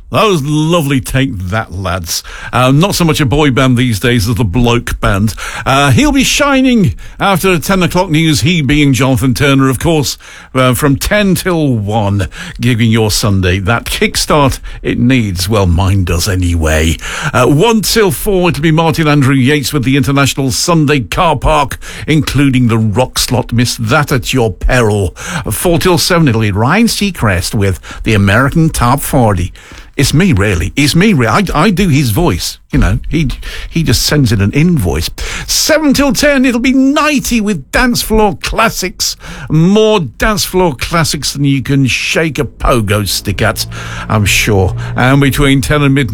That was lovely. Take that, lads. Not so much a boy band these days as the bloke band. He'll be shining after 10 o'clock news, he being Jonathan Turner, of course, from 10 till 1, gigging your Sunday. That kickstart it needs. Well, mine does anyway. 1 till 4, it'll be Martin Andrew Yates with the International Sunday Car Park, including the rock slot. Miss that at your peril. 4 till 7, it'll be Ryan Seacrest with the American Top 40. It's me, really. It's me, really. I do his voice. You know, he just sends in an invoice. 7 till 10, it'll be Nighty with Dance Floor Classics. More dance floor classics than you can shake a pogo stick at, I'm sure. And between 10 and midnight,